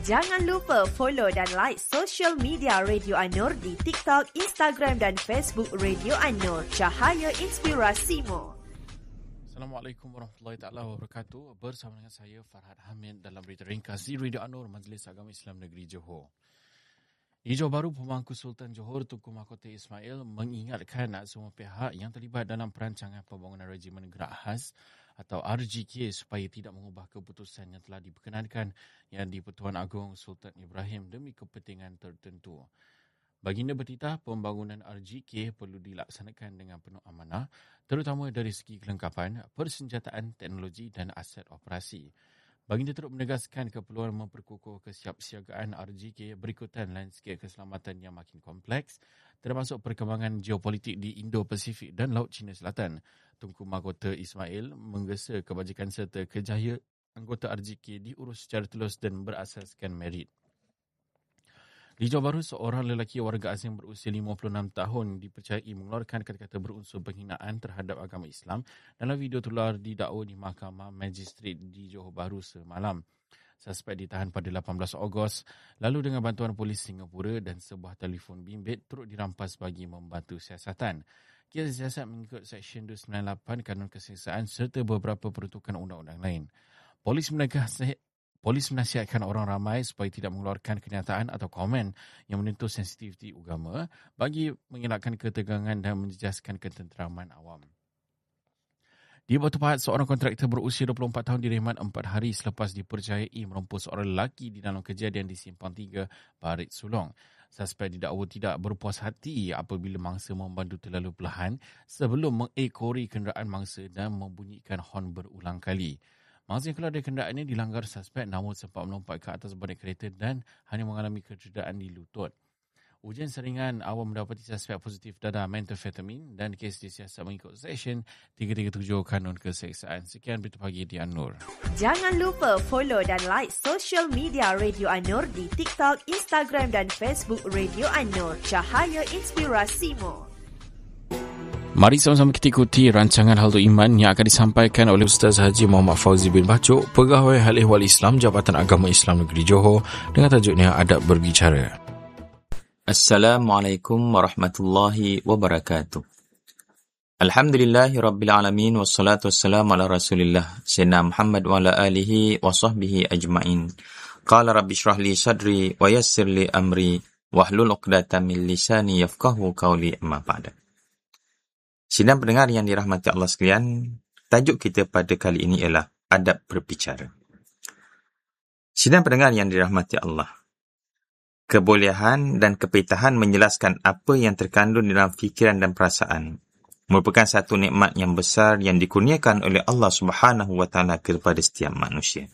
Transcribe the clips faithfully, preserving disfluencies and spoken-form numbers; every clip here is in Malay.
Jangan lupa follow dan like social media Radio An-Nur di TikTok, Instagram dan Facebook Radio An-Nur. Cahaya Inspirasimu. Assalamualaikum warahmatullahi taala wabarakatuh. Bersama dengan saya Farhad Hamid dalam berita ringkas di Radio An-Nur Majlis Agama Islam Negeri Johor. Di Johor Bahru, Pemangku Sultan Johor Tunku Mahkota Ismail mengingatkan semua pihak yang terlibat dalam perancangan pembangunan regimen gerak khas atau R G K supaya tidak mengubah keputusan yang telah diperkenankan yang di-Pertuan Agong Sultan Ibrahim demi kepentingan tertentu. Baginda bertitah pembangunan R G K perlu dilaksanakan dengan penuh amanah, terutama dari segi kelengkapan, persenjataan, teknologi dan aset operasi. Baginda turut menegaskan keperluan memperkukuh kesiapsiagaan R G K berikutan landscape keselamatan yang makin kompleks, termasuk perkembangan geopolitik di Indo-Pasifik dan Laut Cina Selatan. Tunku Mahkota Ismail menggesa kebajikan serta kejayaan anggota R G K diurus secara telus dan berasaskan merit. Di Johor Bahru, seorang lelaki warga asing berusia lima puluh enam tahun dipercayai mengeluarkan kata-kata berunsur penghinaan terhadap agama Islam dalam video tular didakwa di Mahkamah Magistrate di Johor Bahru semalam. Suspek ditahan pada lapan belas Ogos, lalu dengan bantuan polis Singapura dan sebuah telefon bimbit turut dirampas bagi membantu siasatan. Kes siasat mengikut Seksyen dua sembilan lapan Kanun Kesiasaan serta beberapa peruntukan undang-undang lain. Polis menegah Polis menasihatkan orang ramai supaya tidak mengeluarkan kenyataan atau komen yang menyentuh sensitiviti agama bagi mengelakkan ketegangan dan menjejaskan ketenteraman awam. Di Batu Pahat, seorang kontraktor berusia dua puluh empat tahun direman empat hari selepas dipercayai merompoh seorang lelaki di dalam kejadian di Simpang tiga, Parit Sulong. Suspek didakwa tidak berpuas hati apabila mangsa membantu terlalu perlahan sebelum mengekori kenderaan mangsa dan membunyikan horn berulang kali. Mangsa yang keluar dari kenderaannya dilanggar suspek namun sempat melompat ke atas badan kereta dan hanya mengalami kecederaan di lutut. Ujian seringan awam mendapati suspek positif dadah methamphetamine dan kes disiasat mengikut Seksyen tiga tiga tujuh Kanun Keseksaan. Sekian berita pagi di An-Nur. Jangan lupa follow dan like social media Radio An-Nur di TikTok, Instagram dan Facebook Radio An-Nur. Cahaya Inspirasimu. Mari sama-sama kita ikuti rancangan Haldu Iman yang akan disampaikan oleh Ustaz Haji Muhammad Fauzi bin Bacuk, Pegawai Hal Ehwal Islam Jabatan Agama Islam Negeri Johor dengan tajuknya Adab Berbicara. Assalamualaikum warahmatullahi wabarakatuh. Alhamdulillahi rabbil alamin wassalatu wassalamu ala rasulillah sayyidina Muhammad wa ala alihi wa sahbihi ajma'in. Qala rabbi shrah li sadri wa yassir li amri wahlul 'uqdatam min lisani yafqahu qawli amma ba'da. Sidang pendengar yang dirahmati Allah sekalian, tajuk kita pada kali ini ialah adab berbicara. Sidang pendengar yang dirahmati Allah, kebolehan dan kepitahan menjelaskan apa yang terkandung dalam fikiran dan perasaan merupakan satu nikmat yang besar yang dikurniakan oleh Allah Subhanahu wa taala kepada setiap manusia.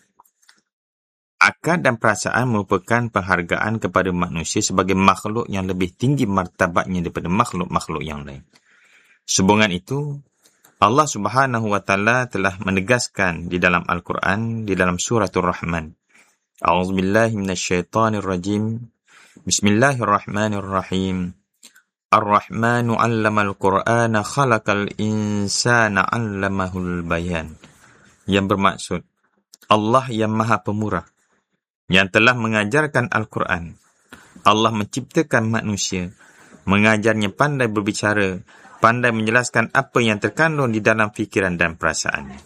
Akal dan perasaan merupakan penghargaan kepada manusia sebagai makhluk yang lebih tinggi martabatnya daripada makhluk-makhluk yang lain. Sehubungan itu, Allah Subhanahu wa taala telah menegaskan di dalam Al-Quran di dalam suratul Rahman. A'udzubillahi minasyaitonir rajim. Bismillahirrahmanirrahim. Ar-Rahmanu 'allamal Qur'ana khalaqal insana 'allamahul bayan. Yang bermaksud Allah yang Maha Pemurah yang telah mengajarkan Al-Quran. Allah menciptakan manusia, mengajarnya pandai berbicara, pandai menjelaskan apa yang terkandung di dalam fikiran dan perasaannya.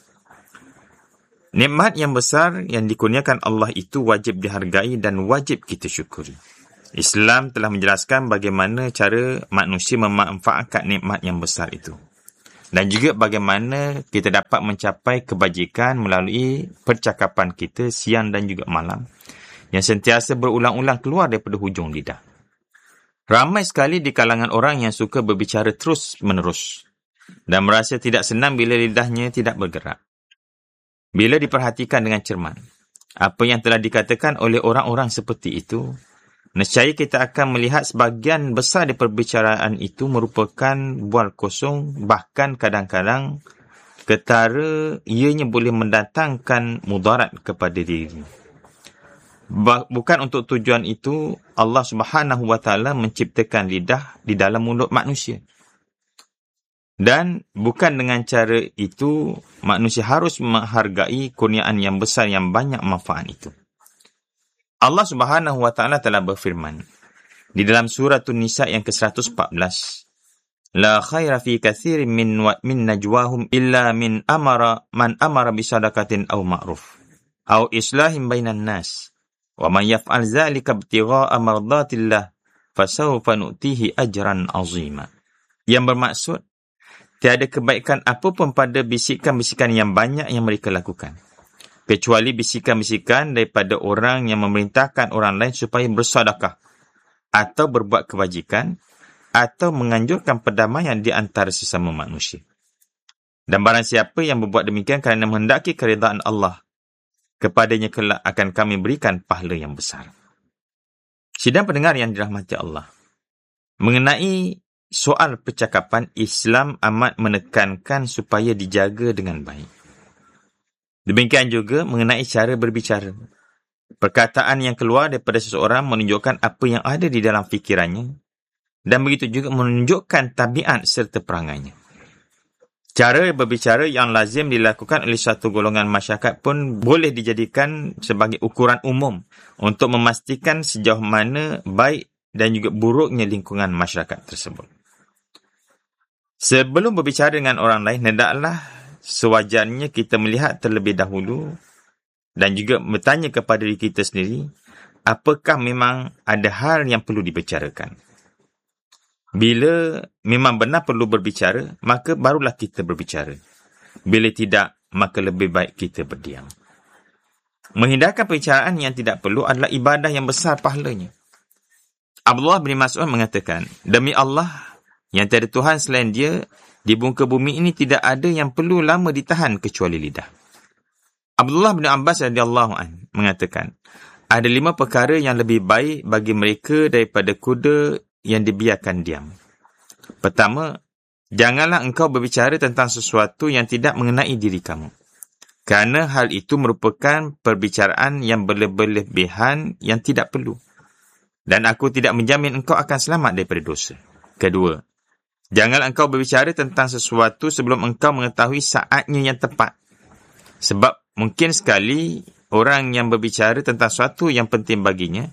Nikmat yang besar yang dikurniakan Allah itu wajib dihargai dan wajib kita syukuri. Islam telah menjelaskan bagaimana cara manusia memanfaatkan nikmat yang besar itu. Dan juga bagaimana kita dapat mencapai kebajikan melalui percakapan kita siang dan juga malam yang sentiasa berulang-ulang keluar daripada hujung lidah. Ramai sekali di kalangan orang yang suka berbicara terus-menerus dan merasa tidak senang bila lidahnya tidak bergerak. Bila diperhatikan dengan cermat, apa yang telah dikatakan oleh orang-orang seperti itu, nescaya kita akan melihat sebahagian besar dari perbicaraan itu merupakan bual kosong, bahkan kadang-kadang ketara ianya boleh mendatangkan mudarat kepada diri. Bukan untuk tujuan itu Allah Subhanahu wa taala menciptakan lidah di dalam mulut manusia. Dan bukan dengan cara itu manusia harus menghargai kurniaan yang besar yang banyak manfaat itu. Allah Subhanahu wa taala telah berfirman di dalam surah An-Nisa yang ke seratus empat belas, la khaira fi katsirin min wa min najwahum illa min amara man amara bi sadaqatin aw ma'ruf aw islahin bainan nas wa man yaf'al dzalika ibtigha'a mardatillah fasawfa nu'tihi ajran 'azima. Yang bermaksud, tiada kebaikan apapun pada bisikan-bisikan yang banyak yang mereka lakukan, kecuali bisikan-bisikan daripada orang yang memerintahkan orang lain supaya bersedekah atau berbuat kebajikan atau menganjurkan perdamaian di antara sesama manusia. Dan barang siapa yang berbuat demikian kerana menghendaki keridaan Allah, kepadanya kelak akan kami berikan pahala yang besar. Sidang pendengar yang dirahmati Allah, mengenai soal percakapan, Islam amat menekankan supaya dijaga dengan baik. Demikian juga mengenai cara berbicara. Perkataan yang keluar daripada seseorang menunjukkan apa yang ada di dalam fikirannya, dan begitu juga menunjukkan tabiat serta perangainya. Cara berbicara yang lazim dilakukan oleh satu golongan masyarakat pun boleh dijadikan sebagai ukuran umum untuk memastikan sejauh mana baik dan juga buruknya lingkungan masyarakat tersebut. Sebelum berbicara dengan orang lain, hendaklah sewajarnya kita melihat terlebih dahulu dan juga bertanya kepada diri kita sendiri, apakah memang ada hal yang perlu dibicarakan. Bila memang benar perlu berbicara, maka barulah kita berbicara. Bila tidak, maka lebih baik kita berdiam. Menghindarkan perbicaraan yang tidak perlu adalah ibadah yang besar pahalanya. Abdullah bin Mas'ud mengatakan, demi Allah, yang tiada Tuhan selain Dia, di muka bumi ini tidak ada yang perlu lama ditahan kecuali lidah. Abdullah bin Abbas radhiyallahu anhu mengatakan, ada lima perkara yang lebih baik bagi mereka daripada kuda yang dibiarkan diam. Pertama, janganlah engkau berbicara tentang sesuatu yang tidak mengenai diri kamu, kerana hal itu merupakan perbicaraan yang berlebihan yang tidak perlu, dan aku tidak menjamin engkau akan selamat daripada dosa. Kedua, janganlah engkau berbicara tentang sesuatu sebelum engkau mengetahui saatnya yang tepat, sebab mungkin sekali orang yang berbicara tentang sesuatu yang penting baginya,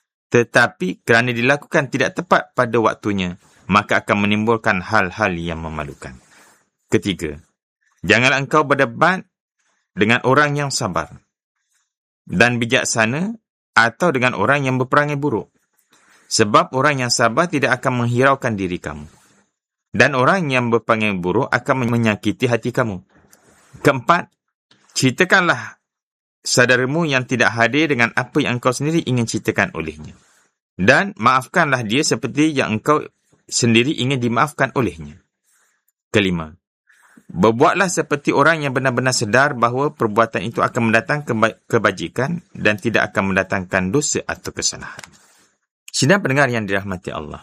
tetapi kerana dilakukan tidak tepat pada waktunya, maka akan menimbulkan hal-hal yang memalukan. Ketiga, janganlah engkau berdebat dengan orang yang sabar dan bijaksana atau dengan orang yang berperangai buruk, sebab orang yang sabar tidak akan menghiraukan diri kamu, dan orang yang berperangai buruk akan menyakiti hati kamu. Keempat, ceritakanlah saudaramu yang tidak hadir dengan apa yang engkau sendiri ingin ceritakan olehnya, dan maafkanlah dia seperti yang engkau sendiri ingin dimaafkan olehnya. Kelima, berbuatlah seperti orang yang benar-benar sedar bahawa perbuatan itu akan mendatangkan keba- kebajikan dan tidak akan mendatangkan dosa atau kesalahan. Sidang pendengar yang dirahmati Allah,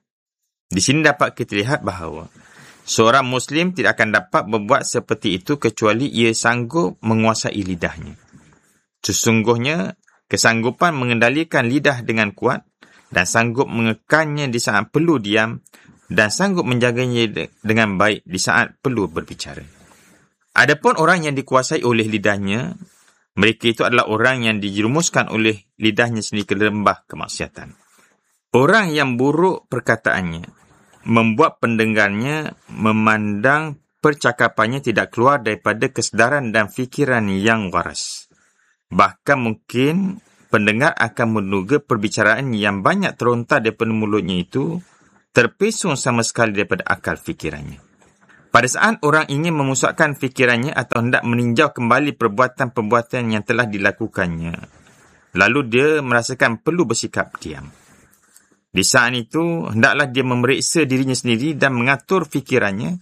di sini dapat kita lihat bahawa seorang Muslim tidak akan dapat berbuat seperti itu kecuali ia sanggup menguasai lidahnya. Sesungguhnya, kesanggupan mengendalikan lidah dengan kuat dan sanggup mengekannya di saat perlu diam dan sanggup menjaganya dengan baik di saat perlu berbicara. Adapun orang yang dikuasai oleh lidahnya, mereka itu adalah orang yang dijerumuskan oleh lidahnya sendiri ke lembah kemaksiatan. Orang yang buruk perkataannya membuat pendengarnya memandang percakapannya tidak keluar daripada kesedaran dan fikiran yang waras. Bahkan mungkin pendengar akan menduga perbicaraan yang banyak terontar daripada mulutnya itu terpesong sama sekali daripada akal fikirannya. Pada saat orang ingin memusatkan fikirannya atau hendak meninjau kembali perbuatan-perbuatan yang telah dilakukannya, lalu dia merasakan perlu bersikap diam. Di saat itu, hendaklah dia memeriksa dirinya sendiri dan mengatur fikirannya,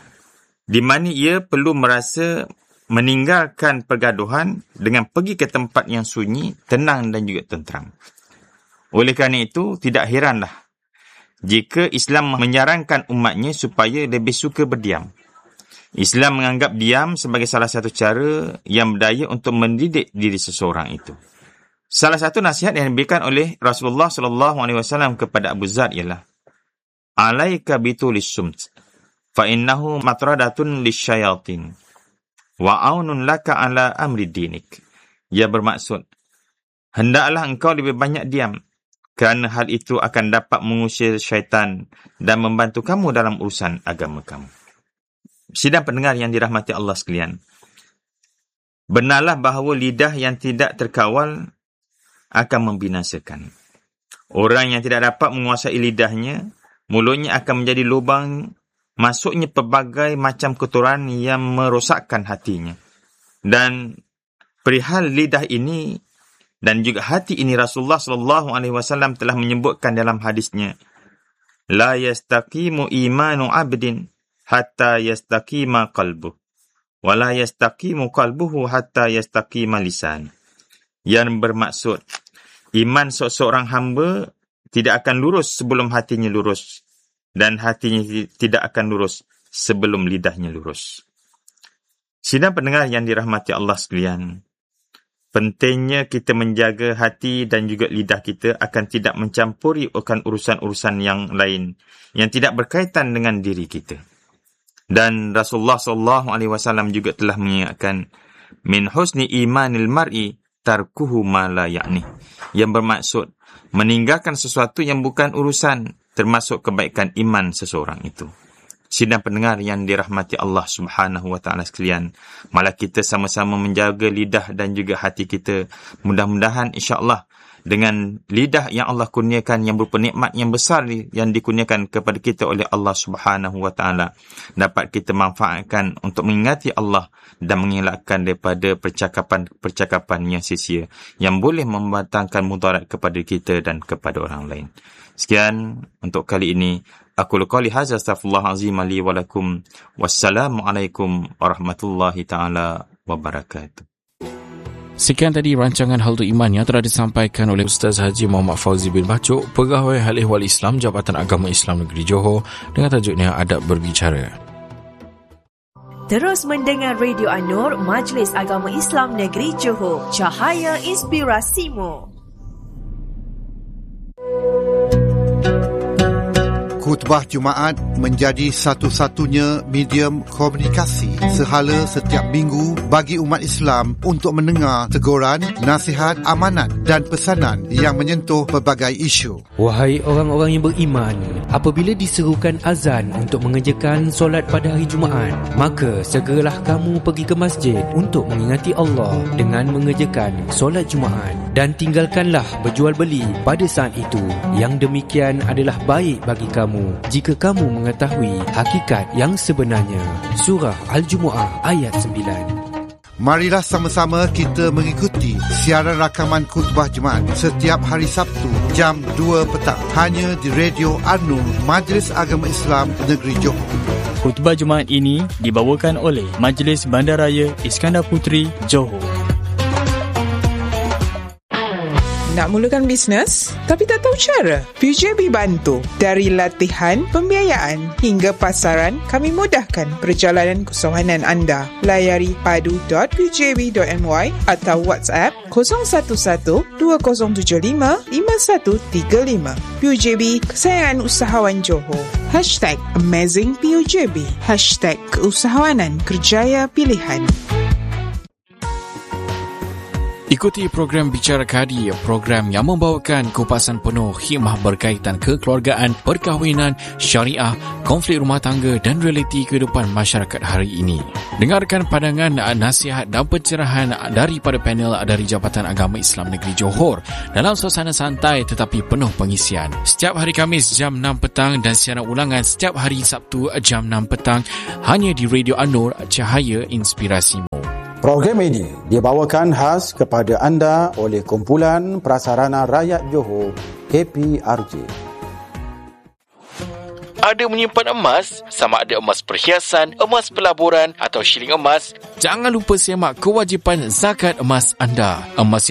di mana ia perlu merasa meninggalkan pergaduhan dengan pergi ke tempat yang sunyi, tenang dan juga tenteram. Oleh kerana itu, tidak heranlah jika Islam menyarankan umatnya supaya lebih suka berdiam. Islam menganggap diam sebagai salah satu cara yang berdaya untuk mendidik diri seseorang itu. Salah satu nasihat yang diberikan oleh Rasulullah sallallahu alaihi wasallam kepada Abu Zar ialah, alaika bitulis sumt, fa innahu matradatun lisyayatin, wa aunun laka ala amri dinik. Ia bermaksud, hendaklah engkau lebih banyak diam, kerana hal itu akan dapat mengusir syaitan dan membantu kamu dalam urusan agama kamu. Sidang pendengar yang dirahmati Allah sekalian, benarlah bahawa lidah yang tidak terkawal akan membinasakan. Orang yang tidak dapat menguasai lidahnya, mulutnya akan menjadi lubang masuknya pelbagai macam kotoran yang merosakkan hatinya. Dan perihal lidah ini dan juga hati ini, Rasulullah sallallahu alaihi wasallam telah menyebutkan dalam hadisnya, la yastaqimu imanu abdin hatta yastaqima qalbuh wa la yastaqimu qalbuhu hatta yastaqima lisan. Yang bermaksud, iman seseorang hamba tidak akan lurus sebelum hatinya lurus, dan hatinya tidak akan lurus sebelum lidahnya lurus. Sidang pendengar yang dirahmati Allah sekalian, pentingnya kita menjaga hati dan juga lidah kita akan tidak mencampuri urusan-urusan yang lain yang tidak berkaitan dengan diri kita. Dan Rasulullah sallallahu alaihi wasallam juga telah mengingatkan, min husni imanil mar'i tarkuhu ma la ya'ni, yang bermaksud meninggalkan sesuatu yang bukan urusan, termasuk kebaikan iman seseorang itu. Sidang pendengar yang dirahmati Allah Subhanahu wa taala sekalian, malah kita sama-sama menjaga lidah dan juga hati kita. Mudah-mudahan insya-Allah dengan lidah yang Allah kurniakan, yang berupa nikmat yang besar yang dikurniakan kepada kita oleh Allah Subhanahu wa taala, dapat kita manfaatkan untuk mengingati Allah dan mengelakkan daripada percakapan-percakapan yang sia-sia yang boleh membatangkan mudarat kepada kita dan kepada orang lain. Sekian untuk kali ini. Aku qouli hadza, astaghfirullah azim li wa lakum. Wassalamualaikum warahmatullahi taala wabarakatuh. Sekian tadi rancangan Hal Iman yang telah disampaikan oleh Ustaz Haji Muhammad Fauzi bin Bacok, Pegawai Hal Ehwal Islam Jabatan Agama Islam Negeri Johor, dengan tajuknya Adab Berbicara. Terus mendengar Radio An-Nur, Majlis Agama Islam Negeri Johor, Cahaya Inspirasimu. Khutbah Jumaat menjadi satu-satunya medium komunikasi sehala setiap minggu bagi umat Islam untuk mendengar teguran, nasihat, amanat dan pesanan yang menyentuh pelbagai isu. Wahai orang-orang yang beriman, apabila diserukan azan untuk mengerjakan solat pada hari Jumaat, maka segeralah kamu pergi ke masjid untuk mengingati Allah dengan mengerjakan solat Jumaat, dan tinggalkanlah berjual beli pada saat itu. Yang demikian adalah baik bagi kamu jika kamu mengetahui hakikat yang sebenarnya. Surah Al-Jumu'ah ayat sembilan. Marilah sama-sama kita mengikuti siaran rakaman khutbah Jumaat setiap hari Sabtu jam dua petang hanya di Radio An-Nur, Majlis Agama Islam Negeri Johor. Khutbah Jumaat ini dibawakan oleh Majlis Bandaraya Iskandar Puteri, Johor. Nak mulakan bisnes tapi tak tahu cara? P U J B bantu. Dari latihan, pembiayaan hingga pasaran, kami mudahkan perjalanan keusahawan anda. Layari padu dot p u j b dot m y atau WhatsApp kosong satu satu dua kosong tujuh lima lima satu tiga lima. P U J B, kesayangan usahawan Johor. Hashtag Amazing P U J B. Hashtag Keusahawanan Kerjaya Pilihan. Ikuti program Bicara Kadi, program yang membawakan kupasan penuh hikmah berkaitan kekeluargaan, perkahwinan, syariah, konflik rumah tangga dan realiti kehidupan masyarakat hari ini. Dengarkan pandangan, nasihat dan pencerahan daripada panel dari Jabatan Agama Islam Negeri Johor dalam suasana santai tetapi penuh pengisian. Setiap hari Khamis jam enam petang dan siaran ulangan setiap hari Sabtu jam enam petang hanya di Radio An-Nur, Cahaya Inspirasimu. Program ini dibawakan khas kepada anda oleh Kumpulan Prasarana Rakyat Johor, K P R J. Ada menyimpan emas, sama ada emas perhiasan, emas pelaburan atau shilling emas, jangan lupa semak kewajipan zakat emas anda. Emas